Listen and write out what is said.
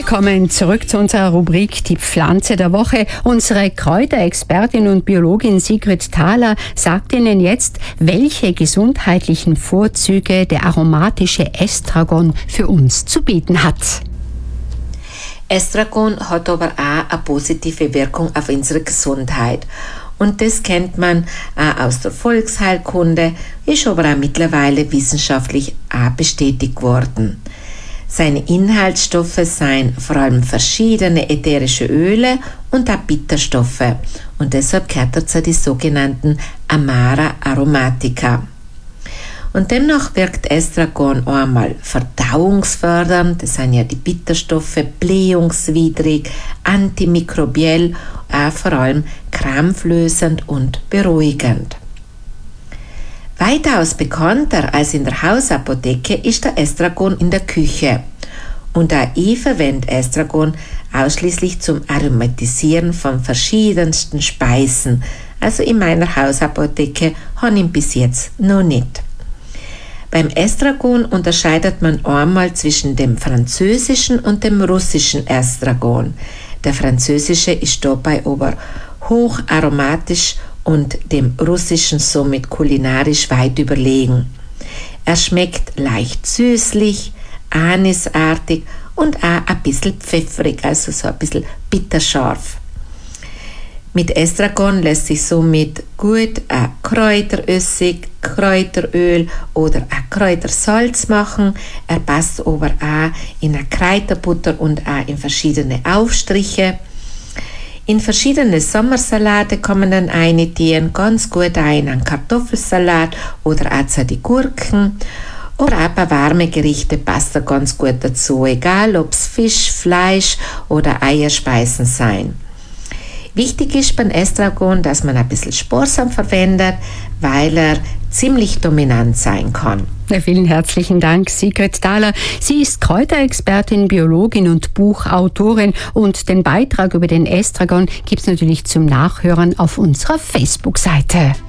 Willkommen zurück zu unserer Rubrik Die Pflanze der Woche. Unsere Kräuterexpertin und Biologin Sigrid Thaler sagt Ihnen jetzt, welche gesundheitlichen Vorzüge der aromatische Estragon für uns zu bieten hat. Estragon hat aber auch eine positive Wirkung auf unsere Gesundheit. Und das kennt man auch aus der Volksheilkunde, ist aber auch mittlerweile wissenschaftlich auch bestätigt worden. Seine Inhaltsstoffe seien vor allem verschiedene ätherische Öle und auch Bitterstoffe. Und deshalb gehört er zu den sogenannten Amara Aromatica. Und demnach wirkt Estragon einmal verdauungsfördernd, das sind ja die Bitterstoffe, blähungswidrig, antimikrobiell, auch vor allem krampflösend und beruhigend. Weitaus bekannter als in der Hausapotheke ist der Estragon in der Küche. Und auch ich verwende Estragon ausschließlich zum Aromatisieren von verschiedensten Speisen. Also in meiner Hausapotheke habe ich ihn bis jetzt noch nicht. Beim Estragon unterscheidet man einmal zwischen dem französischen und dem russischen Estragon. Der französische ist dabei aber hocharomatisch und dem russischen somit kulinarisch weit überlegen. Er schmeckt leicht süßlich, anisartig und auch ein bisschen pfeffrig, also so ein bisschen bitterscharf. Mit Estragon lässt sich somit gut ein Kräuteressig, Kräuteröl oder ein Kräutersalz machen. Er passt aber auch in eine Kräuterbutter und auch in verschiedene Aufstriche. In verschiedene Sommersalate kann man dann eintieren, ganz gut ein einen Kartoffelsalat oder auch zu die Gurken. Oder auch bei warme Gerichte passt er ganz gut dazu, egal ob es Fisch, Fleisch oder Eierspeisen sein. Wichtig ist beim Estragon, dass man ein bisschen sparsam verwendet, weil er ziemlich dominant sein kann. Ja, vielen herzlichen Dank, Sigrid Thaler. Sie ist Kräuterexpertin, Biologin und Buchautorin und den Beitrag über den Estragon gibt es natürlich zum Nachhören auf unserer Facebook-Seite.